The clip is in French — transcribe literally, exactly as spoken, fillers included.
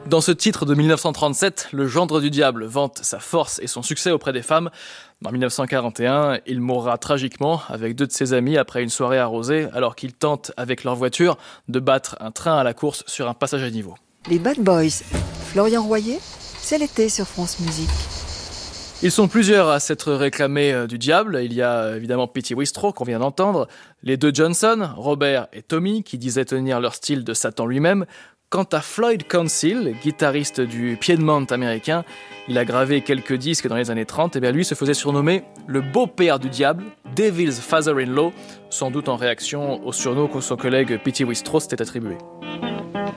Dans ce titre de dix-neuf cent trente-sept, le gendre du diable vante sa force et son succès auprès des femmes. En dix-neuf cent quarante et un, il mourra tragiquement avec deux de ses amis après une soirée arrosée alors qu'ils tentent avec leur voiture de battre un train à la course sur un passage à niveau. Les Bad Boys, Florian Royer, c'est l'été sur France Musique. Ils sont plusieurs à s'être réclamés du diable. Il y a évidemment Petey Wistro qu'on vient d'entendre, les deux Johnson, Robert et Tommy, qui disaient tenir leur style de Satan lui-même. Quant à Floyd Council, guitariste du Piedmont américain, il a gravé quelques disques dans les années trente, et bien lui se faisait surnommer le beau-père du diable, Devil's Father-in-Law, sans doute en réaction au surnom que son collègue Petey Wistro s'était attribué.